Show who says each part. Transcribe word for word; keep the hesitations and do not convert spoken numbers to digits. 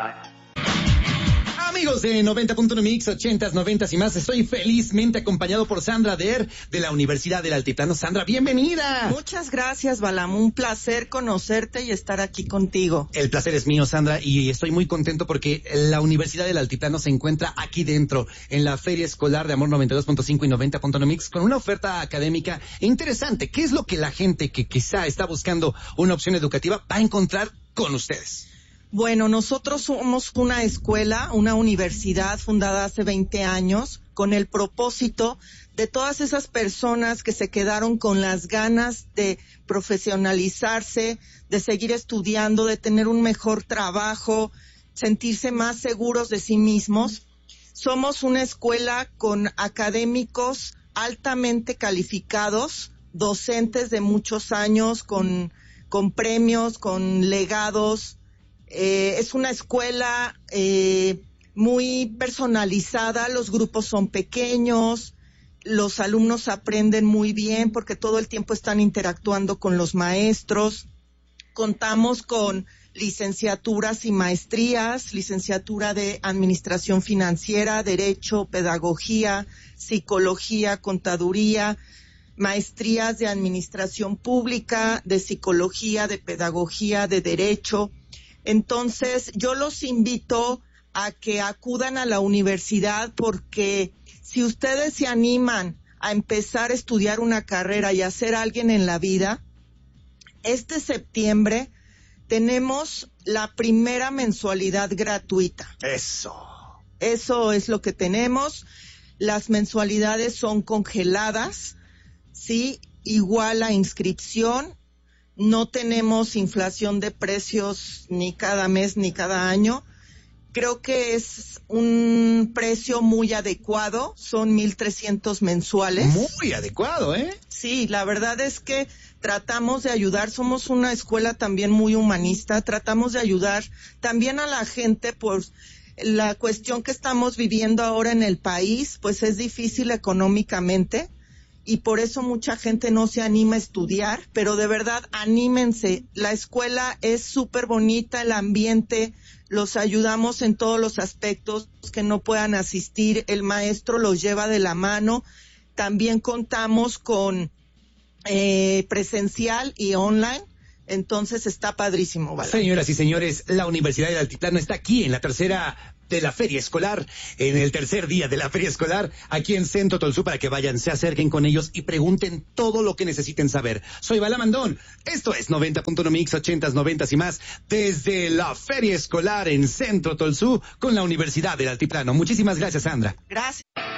Speaker 1: Amigos de noventa punto uno Mix, ochentas, noventas y más, estoy felizmente acompañado por Sandra Der de la Universidad del Altiplano. Sandra, bienvenida.
Speaker 2: Muchas gracias, Balam. Un placer conocerte y estar aquí contigo.
Speaker 1: El placer es mío, Sandra, y estoy muy contento porque la Universidad del Altiplano se encuentra aquí dentro, en la Feria Escolar de Amor noventa y dos punto cinco y noventa punto uno Mix, con una oferta académica interesante. ¿Qué es lo que la gente que quizá está buscando una opción educativa va a encontrar con ustedes?
Speaker 2: Bueno, nosotros somos una escuela, una universidad fundada hace veinte años con el propósito de todas esas personas que se quedaron con las ganas de profesionalizarse, de seguir estudiando, de tener un mejor trabajo, sentirse más seguros de sí mismos. Somos una escuela con académicos altamente calificados, docentes de muchos años, con, con premios, con legados. Eh, es una escuela eh, muy personalizada, los grupos son pequeños, los alumnos aprenden muy bien porque todo el tiempo están interactuando con los maestros. Contamos con licenciaturas y maestrías, licenciatura de Administración Financiera, Derecho, Pedagogía, Psicología, Contaduría, maestrías de Administración Pública, de Psicología, de Pedagogía, de Derecho. Entonces, yo los invito a que acudan a la universidad porque si ustedes se animan a empezar a estudiar una carrera y a ser alguien en la vida, este septiembre tenemos la primera mensualidad gratuita.
Speaker 1: Eso.
Speaker 2: Eso es lo que tenemos. Las mensualidades son congeladas, ¿sí? Igual la inscripción. No tenemos inflación de precios ni cada mes ni cada año. Creo que es un precio muy adecuado, son mil trescientos mensuales.
Speaker 1: Muy adecuado, ¿eh?
Speaker 2: Sí, la verdad es que tratamos de ayudar, somos una escuela también muy humanista, tratamos de ayudar también a la gente por la cuestión que estamos viviendo ahora en el país, pues es difícil económicamente. Y por eso mucha gente no se anima a estudiar, pero de verdad anímense. La escuela es súper bonita, el ambiente, los ayudamos en todos los aspectos que no puedan asistir, el maestro los lleva de la mano. También contamos con eh, presencial y online, entonces está padrísimo, ¿vale?
Speaker 1: Señoras y señores, la Universidad del Altiplano está aquí en la tercera de la Feria Escolar, en el tercer día de la Feria Escolar, aquí en Centro Tolsú, para que vayan, se acerquen con ellos y pregunten todo lo que necesiten saber. Soy Bala Mandón, esto es noventa punto uno Mix, ochentas, noventas y más, desde la Feria Escolar en Centro Tolsú, con la Universidad del Altiplano. Muchísimas gracias, Sandra.
Speaker 2: Gracias.